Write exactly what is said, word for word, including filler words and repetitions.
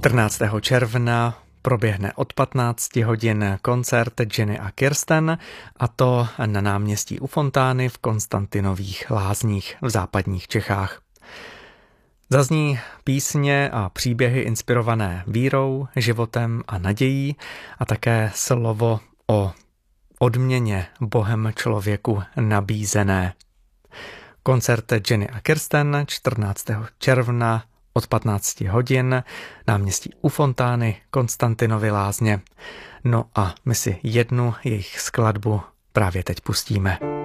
čtrnáctého června proběhne od patnácti hodin koncert Jenny a Kirsten, a to na náměstí u Fontány v Konstantinových Lázních v západních Čechách. Zazní písně a příběhy inspirované vírou, životem a nadějí a také slovo o odměně Bohem člověku nabízené. Koncert Jenny a Kirsten čtrnáctého června od patnácti hodin, náměstí u Fontány, Konstantinovy Lázně. No a my si jednu jejich skladbu právě teď pustíme.